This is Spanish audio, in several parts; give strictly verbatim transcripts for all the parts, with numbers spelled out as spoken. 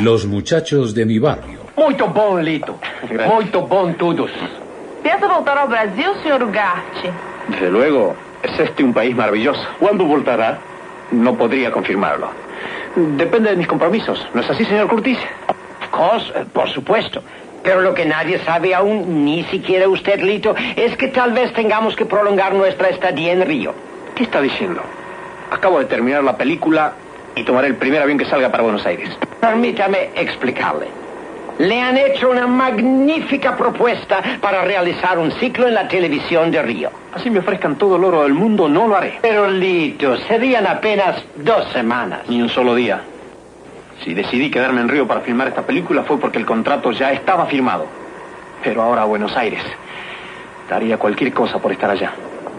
Los muchachos de mi barrio. Muito bom, Lito. Gracias. Muito bom todos. Pensa voltar ao Brasil, senhor Ugarte? Desde luego, es este un país maravilloso. ¿Cuándo voltará? No podría confirmarlo. Depende de mis compromisos. ¿No es así, señor Curtis? Of course, por supuesto. Pero lo que nadie sabe aún, ni siquiera usted, Lito, es que tal vez tengamos que prolongar nuestra estadía en Río. ¿Qué está diciendo? Acabo de terminar la película y tomaré el primer avión que salga para Buenos Aires. Permítame explicarle. Le han hecho una magnífica propuesta para realizar un ciclo en la televisión de Río. Así me ofrezcan todo el oro del mundo, no lo haré. Pero, Lito, serían apenas dos semanas. Ni un solo día. Si decidí quedarme en Río para filmar esta película fue porque el contrato ya estaba firmado. Pero ahora a Buenos Aires. Daría cualquier cosa por estar allá.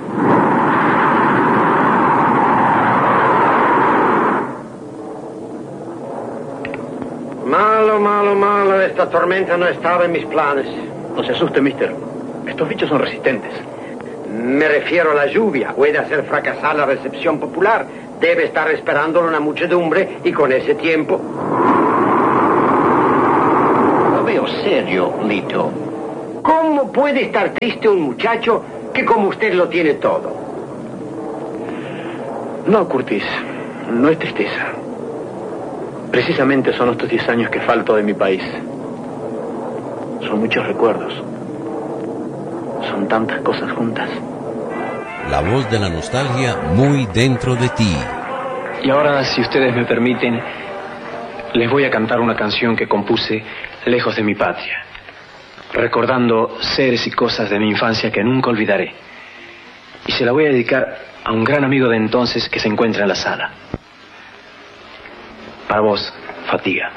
Malo, malo, malo. Esta tormenta no estaba en mis planes. No se asuste, mister. Estos bichos son resistentes. Me refiero a la lluvia. Puede hacer fracasar la recepción popular. Debe estar esperándolo una muchedumbre y con ese tiempo... Lo veo serio, Lito. ¿Cómo puede estar triste un muchacho que como usted lo tiene todo? No, Curtis. No es tristeza. Precisamente son estos diez años que falto de mi país. Son muchos recuerdos. Son tantas cosas juntas. La voz de la nostalgia muy dentro de ti. Y ahora, si ustedes me permiten, les voy a cantar una canción que compuse lejos de mi patria, recordando seres y cosas de mi infancia que nunca olvidaré. Y se la voy a dedicar a un gran amigo de entonces que se encuentra en la sala. Para vos, Fatiga.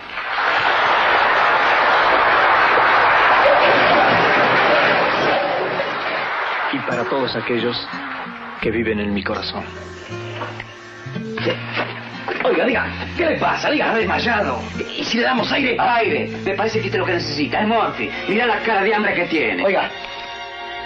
Y para todos aquellos que viven en mi corazón. Sí. Oiga, diga, ¿qué le pasa? Diga, ha desmayado. ¿Y si le damos aire? Aire. Me parece que usted lo que necesita es Morphy. Mira la cara de hambre que tiene. Oiga,